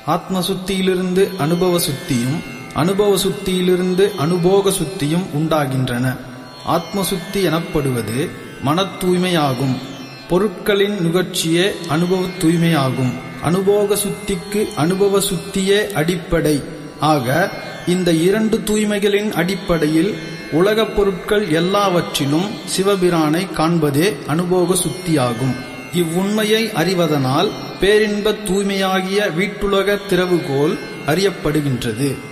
ஆத்ம சுத்தியிலிருந்து அனுபவ சுத்தியும், அனுபவ சுத்தியிலிருந்து அனுபோக சுத்தியும் உண்டாகின்றன. ஆத்ம சுத்தி எனப்படுவது மன தூய்மையாகும். பொருட்களின் நுகர்ச்சியே அனுபவ தூய்மையாகும். அனுபோக சுத்திக்கு அனுபவ சுத்தியே அடிப்படை. ஆக இந்த இரண்டு தூய்மைகளின் அடிப்படையில் உலகப் பொருட்கள் எல்லாவற்றிலும் சிவபிரானை காண்பதே அனுபோக சுத்தியாகும். இவ்வுண்மையை அறிவதனால் பேரின்ப தூய்மையாகிய வீட்டுலக திறவுகோல் அறியப்படுகின்றது.